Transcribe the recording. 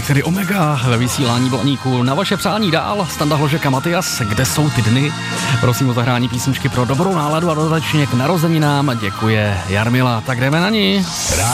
Tolik tedy Omega ve vysílání Blaníku. Na vaše přání dál Standa Hložek a Matias, kde jsou ty dny? Prosím o zahrání písničky pro dobrou náladu a dodatečně k narozeninám děkuje Jarmila. Tak jdeme na ní.